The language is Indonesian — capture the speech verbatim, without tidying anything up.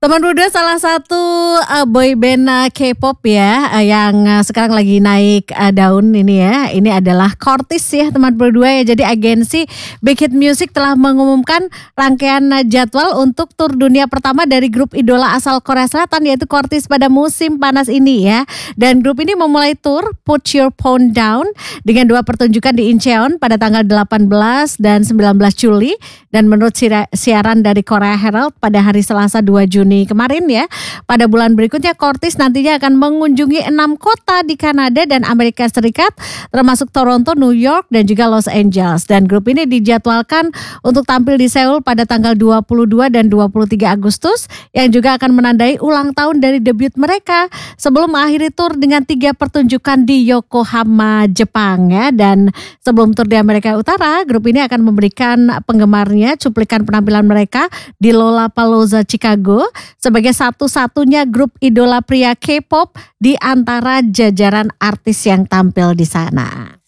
Teman Muda salah satu uh, boy band uh, K-pop ya uh, yang uh, sekarang lagi naik uh, daun ini ya. Ini adalah Kortis ya teman berdua ya. Jadi agensi Big Hit Music telah mengumumkan rangkaian uh, jadwal untuk tur dunia pertama dari grup idola asal Korea Selatan yaitu Kortis pada musim panas ini ya. Dan grup ini memulai tur Put Your Phone Down dengan dua pertunjukan di Incheon pada tanggal delapan belas dan sembilan belas Juli. Dan menurut siaran dari Korea Herald pada hari Selasa dua Juni kemarin ya, pada bulan berikutnya Kortis nantinya akan mengunjungi enam kota di Kanada dan Amerika Serikat termasuk Toronto, New York dan juga Los Angeles. Dan grup ini dijadwalkan untuk tampil di Seoul pada tanggal dua puluh dua dan dua puluh tiga Agustus yang juga akan menandai ulang tahun dari debut mereka sebelum mengakhiri tur dengan tiga pertunjukan di Yokohama, Jepang ya. Dan sebelum tur di Amerika Utara, grup ini akan memberikan penggemarnya cuplikan penampilan mereka di Lollapalooza Chicago sebagai satu-satunya grup idola pria K-pop di antara jajaran artis yang tampil di sana.